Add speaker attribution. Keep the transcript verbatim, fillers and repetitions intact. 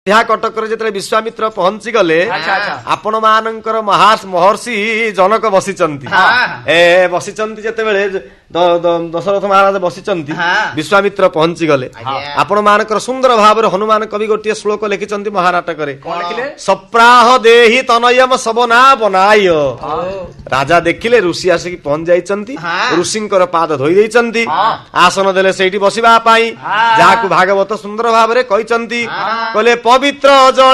Speaker 1: ଏହା କଟକରେ ଯେତେବେଳେ ବିଶ୍ୱାମିତ୍ର ପହଞ୍ଚି ଗଲେ ଆପଣ ମାନଙ୍କର ମହା ମହର୍ଷି ଜନକ ବସିଛନ୍ତି ଏ ବସିଛନ୍ତି ଯେତେବେଳେ ଦଶରଥ ମହାରାଜ ବସିଛନ୍ତି ବିଶ୍ୱାମିତ୍ର ପହଞ୍ଚି ଗଲେ ଆପଣ ମାନଙ୍କର ସୁନ୍ଦର ଭାବରେ ହନୁମାନ କବି ଗୋଟିଏ ଶ୍ଲୋକ ଲେଖିଛନ୍ତି ମହାନାଟକରେ ସପ୍ରାହ ଦେହି ତନୟମ ସବନା ବନାୟ ରାଜା ଦେଖିଲେ ଋଷି ଆସିକି ପହଞ୍ଚି ଯାଇଛନ୍ତି ଋଷିଙ୍କର ପାଦ ଧୋଇ ଦେଇଛନ୍ତି ଆସନ ଦେଲେ ସେଇଠି ବସିବା ପାଇଁ ଯାହାକୁ ଭାଗବତ ସୁନ୍ଦର ଭାବରେ କହିଛନ୍ତି କହିଲେ ପବିତ୍ର ଜଳ